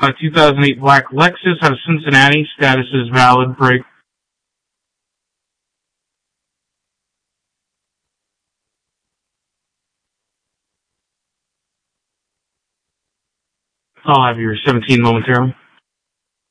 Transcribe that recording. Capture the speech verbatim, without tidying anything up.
A two thousand eight black Lexus out of Cincinnati. Status is valid. Brake. I'll have your seventeen momentarily.